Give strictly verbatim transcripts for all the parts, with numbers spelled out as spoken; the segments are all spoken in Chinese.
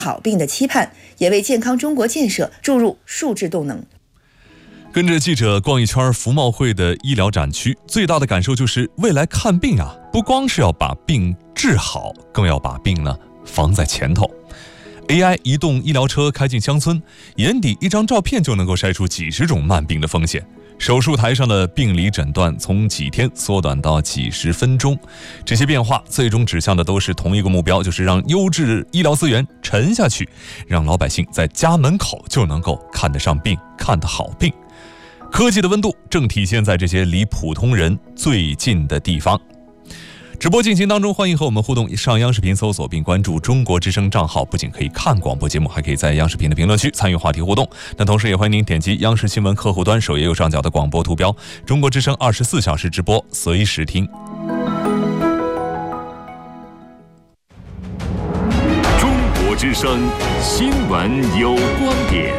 好病的期盼，也为健康中国建设注入数字动能。 跟着记者逛一圈服贸会的医疗展区，最大的感受就是未来看病啊，不光是要把病治好，更要把病呢防在前头。A I 移动医疗车开进乡村，眼底一张照片就能够筛出几十种慢病的风险。手术台上的病理诊断从几天缩短到几十分钟，这些变化最终指向的都是同一个目标，就是让优质医疗资源沉下去，让老百姓在家门口就能够看得上病，看得好病。科技的温度正体现在这些离普通人最近的地方。直播进行当中，欢迎和我们互动，上央视频搜索并关注中国之声账号，不仅可以看广播节目，还可以在央视频的评论区参与话题互动。那同时也欢迎您点击央视新闻客户端首页右上角的广播图标，中国之声二十四小时直播，随时听。 中国之声新闻有观点。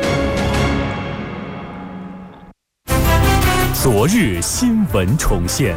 昨日新闻重现。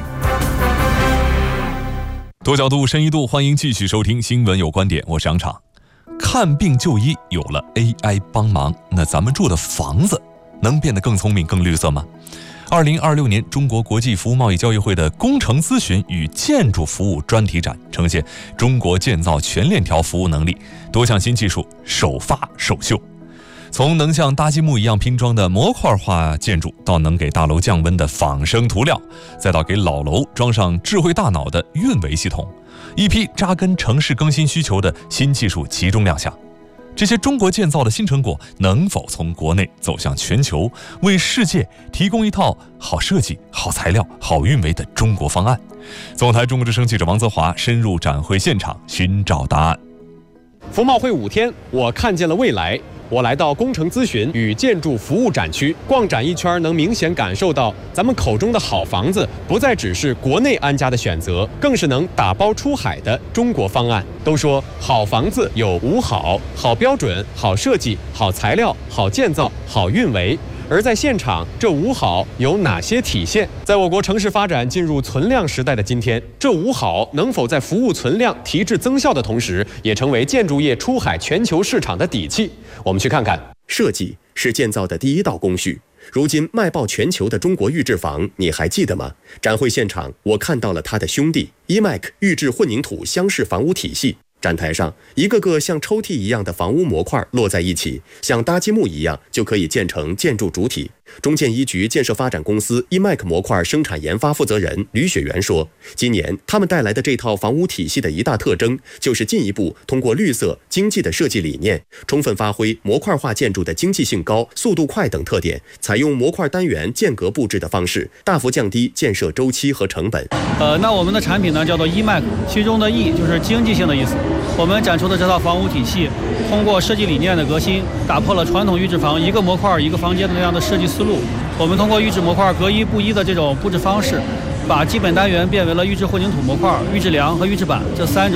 多角度深一度，欢迎继续收听新闻有观点，我是杨昶。看病就医有了 A I 帮忙，那咱们住的房子能变得更聪明更绿色吗？二零二六年中国国际服务贸易交易会的工程咨询与建筑服务专题展呈现中国建造全链条服务能力，多项新技术首发首秀。从能像搭积木一样拼装的模块化建筑，到能给大楼降温的仿生涂料，再到给老楼装上智慧大脑的运维系统，一批扎根城市更新需求的新技术集中亮相。这些中国建造的新成果能否从国内走向全球，为世界提供一套好设计、好材料、好运维的中国方案？总台中国之声记者王泽华深入展会现场寻找答案。 服贸会五天，我看见了未来。我来到工程咨询与建筑服务展区，逛展一圈，能明显感受到咱们口中的好房子不再只是国内安家的选择，更是能打包出海的中国方案。都说好房子有五好：好标准、好设计、好材料、好建造、好运维。而在现场，这五好有哪些体现？在我国城市发展进入存量时代的今天，这五好能否在服务存量、提质增效的同时，也成为建筑业出海全球市场的底气？我们去看看。 设计是建造的第一道工序。如今卖爆全球的中国预制房，你还记得吗？展会现场，我看到了他的兄弟 E M A C 预制混凝土箱式房屋体系。展台上，一个个像抽屉一样的房屋模块摞在一起，像搭积木一样就可以建成建筑主体。中建一局建设发展公司 E M A C 模块生产研发负责人吕雪媛说，今年他们带来的这套房屋体系的一大特征，就是进一步通过绿色经济的设计理念，充分发挥模块化建筑的经济性高、速度快等特点，采用模块单元间隔布置的方式，大幅降低建设周期和成本。 呃，那我们的产品呢叫做 E M A C， 其中的 E 就是经济性的意思。我们展出的这套房屋体系，通过设计理念的革新，打破了传统预制房一个模块一个房间的那样的设计思路。我们通过预制模块隔一不一的这种布置方式，把基本单元变为了预制混凝土模块、预制梁和预制板这三种